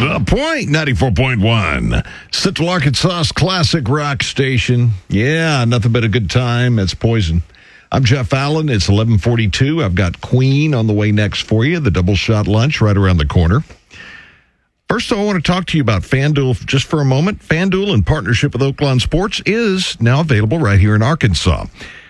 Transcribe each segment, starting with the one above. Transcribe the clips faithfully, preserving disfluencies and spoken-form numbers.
The Point, ninety-four point one. Central Arkansas's classic rock station. Yeah, nothing but a good time. It's Poison. I'm Jeff Allen. It's eleven forty-two. I've got Queen on the way next for you. The double shot lunch right around the corner. First, I want to talk to you about FanDuel just for a moment. FanDuel, in partnership with Oaklawn Sports, is now available right here in Arkansas.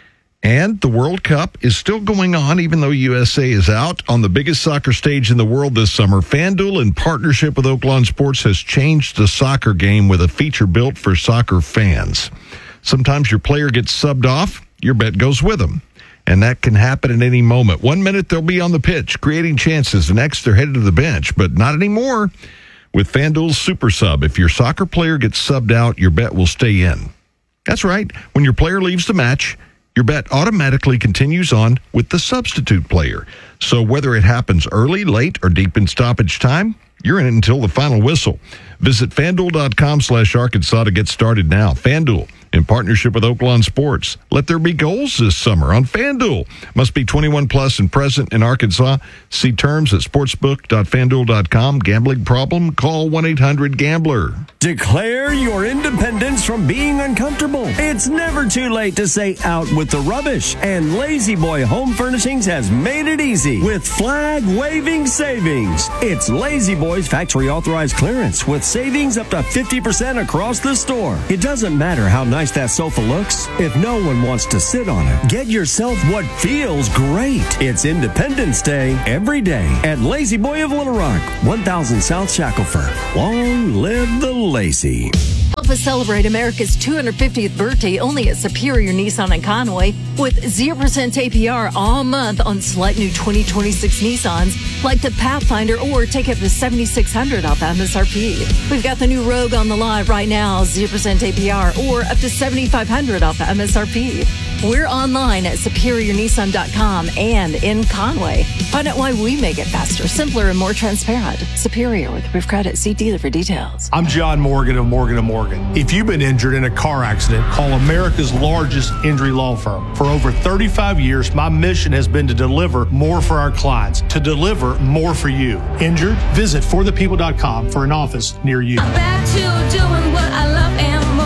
And the World Cup is still going on, even though U S A is out. On the biggest soccer stage in the world this summer, FanDuel, in partnership with Oaklawn Sports, has changed the soccer game with a feature built for soccer fans. Sometimes your player gets subbed off, your bet goes with them. And that can happen at any moment. One minute they'll be on the pitch, creating chances. The next they're headed to the bench, but not anymore. With FanDuel's Super Sub, if your soccer player gets subbed out, your bet will stay in. That's right. When your player leaves the match, your bet automatically continues on with the substitute player. So whether it happens early, late, or deep in stoppage time, you're in it until the final whistle. Visit FanDuel.com slash Arkansas to get started now. FanDuel, in partnership with Oaklawn Sports. Let there be goals this summer on FanDuel. Must be twenty-one plus and present in Arkansas. See terms at sportsbook dot fanduel dot com. Gambling problem? Call one eight hundred gambler. Declare your independence from being uncomfortable. It's never too late to say out with the rubbish. And Lazy Boy Home Furnishings has made it easy with flag-waving savings. It's Lazy Boy's factory authorized clearance with savings up to fifty percent across the store. It doesn't matter how nice that sofa looks if no one wants to sit on it. Get yourself what feels great. It's Independence Day every day at Lazy Boy of Little Rock, one thousand South Shackelford. Long live the Lazy. Help us celebrate America's two hundred fiftieth birthday only at Superior Nissan in Conway with zero percent A P R all month on select new twenty twenty-six Nissans like the Pathfinder, or take up to seven thousand six hundred dollars off M S R P. We've got the new Rogue on the lot right now, zero percent A P R or up to seven thousand five hundred dollars off M S R P. We're online at superior nissan dot com and in Conway. Find out why we make it faster, simpler, and more transparent. Superior with approved credit. See dealer for details. I'm John Morgan of Morgan and Morgan. If you've been injured in a car accident, call America's largest injury law firm. For over thirty-five years, my mission has been to deliver more for our clients, to deliver more for you. Injured? Visit for the people dot com for an office near you. I'm back to doing what I love and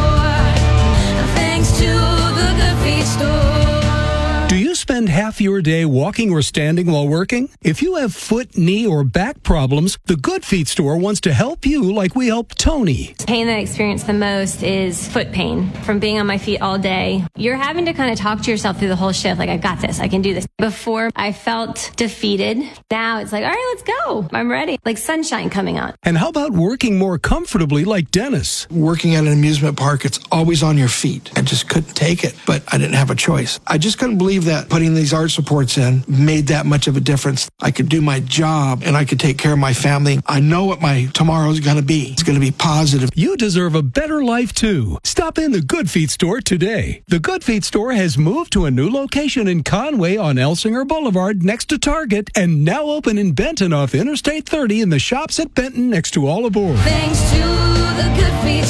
more, thanks to the Good Feet store. Do you spend half your day walking or standing while working? If you have foot, knee, or back problems, the Good Feet store wants to help you like we help Tony. The pain that I experience the most is foot pain from being on my feet all day. You're having to kind of talk to yourself through the whole shift, like, I got this, I can do this. Before, I felt defeated. Now it's like, all right, let's go. I'm ready. Like sunshine coming on. And how about working more comfortably like Dennis? Working at an amusement park, it's always on your feet. I just couldn't take it, but I didn't have a choice. I just couldn't believe that putting these arch supports in made that much of a difference. I could do my job and I could take care of my family. I know what my tomorrow is going to be. It's going to be positive. You deserve a better life too. Stop in the Good Feet store today. The Good Feet store has moved to a new location in Conway on Elsinger Boulevard next to Target, and now open in Benton off Interstate thirty in the shops at Benton next to All Aboard. Thanks to the Good Feet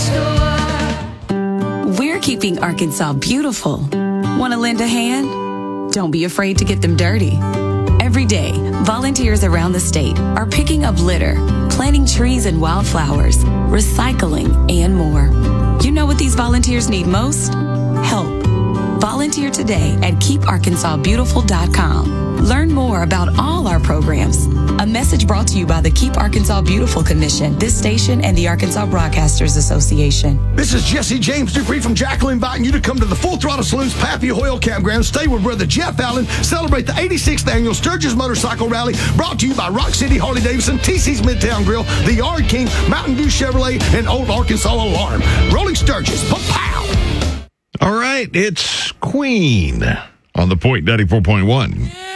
store. We're keeping Arkansas beautiful. Want to lend a hand? Don't be afraid to get them dirty. Every day, volunteers around the state are picking up litter, planting trees and wildflowers, recycling, and more. You know what these volunteers need most? Help. Volunteer today at keep arkansas beautiful dot com. Learn more about all our programs. A message brought to you by the Keep Arkansas Beautiful Commission, this station, and the Arkansas Broadcasters Association. This is Jesse James Dupree from Jackal, inviting you to come to the Full Throttle Saloon's Pappy Hoyle Campground. Stay with brother Jeff Allen. Celebrate the eighty-sixth annual Sturgis Motorcycle Rally, brought to you by Rock City Harley Davidson, T C's Midtown Grill, The Yard King, Mountain Dew Chevrolet, and Old Arkansas Alarm. Rolling Sturgis. Pa-pow! All right, it's Queen on the Point ninety-four point one.